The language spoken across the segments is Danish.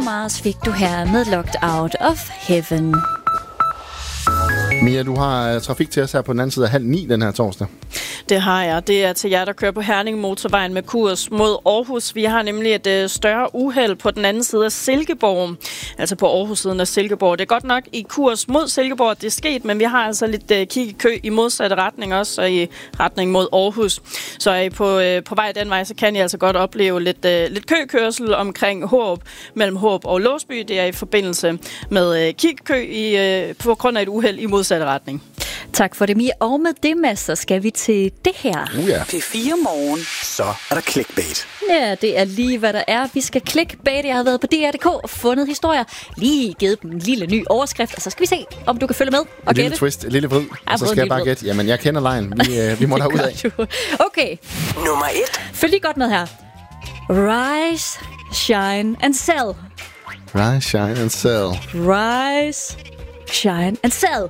Mars fik du her med Locked Out of Heaven. Mia, du har trafik til os her på den anden side af 8:30 den her torsdag. Det har jeg. Det er til jer, der kører på Herning Motorvejen med kurs mod Aarhus. Vi har nemlig et større uheld på den anden side af Silkeborg. Altså på Aarhus-siden af Silkeborg. Det er godt nok i kurs mod Silkeborg, det er sket, men vi har altså lidt kig i kø i modsatte retning også, og i retning mod Aarhus. Så er I på vej den vej, så kan I altså godt opleve lidt køkørsel omkring Hårup, mellem Hårup og Låsby. Det er i forbindelse med kigkø på grund af et uheld i modsatte retning. Tak for det, Mia. Og med det, Mads, så skal vi til det her. Ja. P4 Morgen. Så er der clickbait. Ja, det er lige, hvad der er. Vi skal clickbait. Jeg har været på DR.dk og fundet historier. Lige givet dem en lille ny overskrift, og så skal vi se, om du kan følge med og gætte. Et lille twist, et lille vrid, og så skal jeg bare gætte. Jamen, jeg kender lejen. Vi må derud af. Okay. Nummer 1. Følg lige godt med her. Rise, shine and sell. Rise, shine and sell. Rise, shine and sell.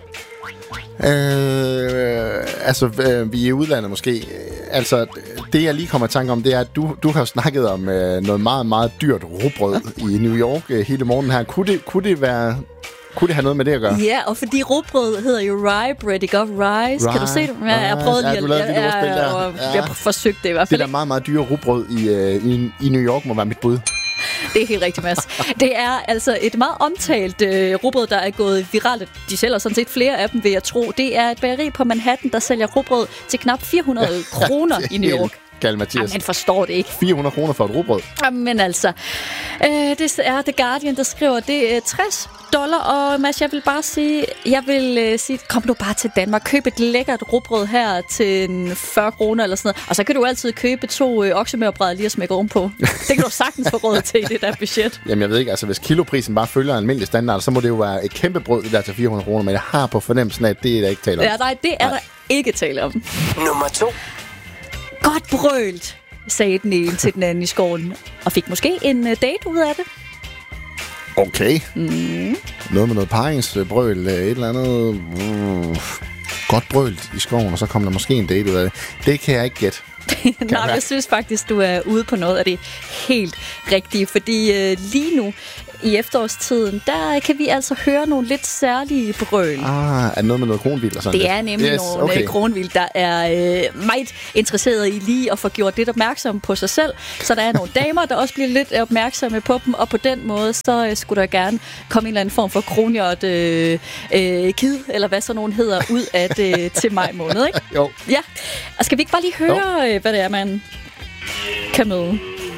Vi er i udlandet måske. Altså, det jeg lige kommer i tanke om, det er, at du har snakket om noget meget, meget dyrt rugbrød i New York hele morgenen her. Kunne det have noget med det at gøre? Ja, og fordi rugbrød hedder jo rye bread, ikke? Rise. Kan du se det? Ja, jeg prøvede lige du lavede et lille ordspil der. Jeg forsøgte det i hvert fald. Det der meget, meget dyre rugbrød i New York må være mit bud. Det er helt rigtigt, Mads. Det er altså et meget omtalt rugbrød, der er gået viralt. De sælger sådan set flere af dem, vil jeg tro. Det er et bageri på Manhattan, der sælger rugbrød til knap 400 kroner i New York. Gal, Mathias. Man forstår det ikke. 400 kroner for et rugbrød. Men altså, det er The Guardian, der skriver, det er $60. Og Mads, jeg vil bare sige, kom nu bare til Danmark. Køb et lækkert rugbrød her til 40 kroner eller sådan noget. Og så kan du altid købe 2 oksemørbrædder lige at smække ovenpå. Det kan du sagtens få råd til i det der budget. Jamen jeg ved ikke, altså hvis kiloprisen bare følger en almindelig standard, så må det jo være et kæmpe brød, det der til 400 kroner. Men jeg har på fornemmelsen af, at det er der ikke tale om. Ja, nej, det er der ikke tale om. Nummer 2. Godt brølt, sagde den ene til den anden i skoven. Og fik måske en date ud af det. Okay. Noget med noget paringsbrøl, et eller andet godt brølt i skoven, og så kommer der måske en date ud af det. Det kan jeg ikke gætte. Nej, jeg synes faktisk, du er ude på noget af det helt rigtige, fordi lige nu i efterårstiden, der kan vi altså høre nogle lidt særlige brøl. Er det noget med noget kronvildt og sådan det? Det er nemlig nogle kronvildt, der er meget interesseret i lige at få gjort lidt opmærksom på sig selv. Så der er nogle damer, der også bliver lidt opmærksomme på dem, og på den måde, så skulle der gerne komme en eller anden form for kronhjort kid, eller hvad så nogen hedder, ud af det til maj måned, ikke? Jo. Ja. Og skal vi ikke bare lige høre, hvad det er, man kan møde?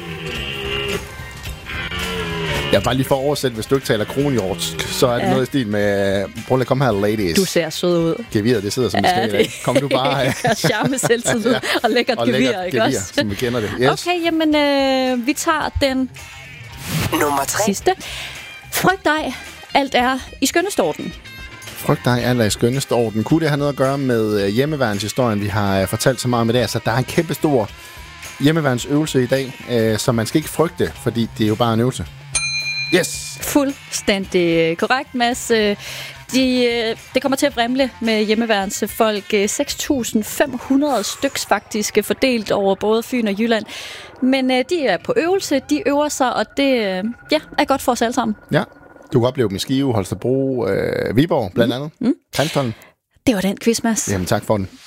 Jeg bare lige for at oversætte, hvis du ikke taler kronhjort, så er det noget i stil med, prøv lige at komme her, ladies. Du ser sød ud. Gevir, det sidder som det skal i dag. Kom du bare. Charme, selvtillid og lækkert gevir, ikke også? Som vi kender det. Yes. Okay, jamen vi tager den nummer 3. Sidste. Frygt dig, alt er i skønneste orden. Frygt dig, alt er i skønneste orden. Kunne det have noget at gøre med hjemmeværnshistorien, vi har fortalt så meget med det? Altså, der er en kæmpe stor hjemmeværnsøvelse i dag, så man skal ikke frygte, fordi det er jo bare en øvelse. Yes! Fuldstændig korrekt, Mads. Det kommer til at vrimle med hjemmeværnsfolk. 6.500 styks faktisk fordelt over både Fyn og Jylland. Men de er på øvelse, de øver sig, og det er godt for os alle sammen. Ja, du kan opleve dem i Skive, Holstebro, Viborg blandt andet. Hanstholm. Det var den quiz, Mads. Jamen tak for den.